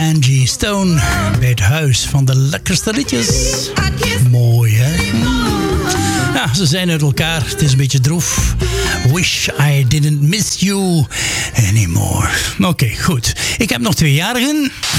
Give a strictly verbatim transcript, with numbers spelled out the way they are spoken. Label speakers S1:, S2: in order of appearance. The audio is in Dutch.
S1: Angie Stone bij het huis van de lekkerste liedjes. Mooi, hè? Ja, ze zijn uit elkaar. Het is een beetje droef. Wish I didn't miss you anymore. Oké, okay, goed. Ik heb nog twee jarigen.